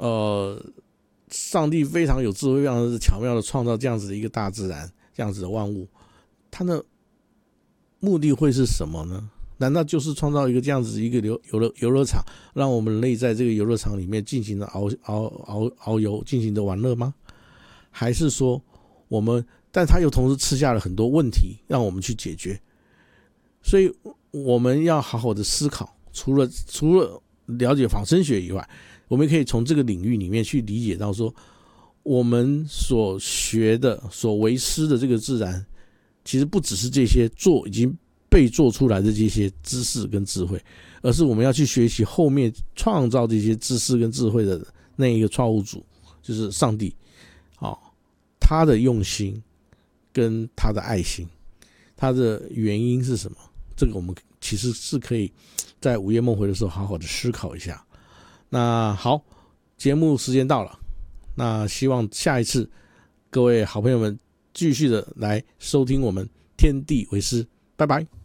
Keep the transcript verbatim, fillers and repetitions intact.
呃，上帝非常有智慧，非常巧妙的创造这样子的一个大自然，这样子的万物，它的目的会是什么呢？难道就是创造一个这样子一个游游乐游乐场，让我们人类在这个游乐场里面进行的遨遨遨遨游，进行的玩乐吗？还是说我们，但它又同时吃下了很多问题，让我们去解决？所以我们要好好的思考，除了除了了解仿生学以外，我们可以从这个领域里面去理解到说，我们所学的、所为师的这个自然，其实不只是这些做已经被做出来的这些知识跟智慧，而是我们要去学习后面创造这些知识跟智慧的那一个创物主，就是上帝。哦，他的用心跟他的爱心，他的原因是什么？这个我们其实是可以在午夜梦回的时候好好的思考一下。那好，节目时间到了，那希望下一次各位好朋友们继续的来收听我们天地为师，拜拜。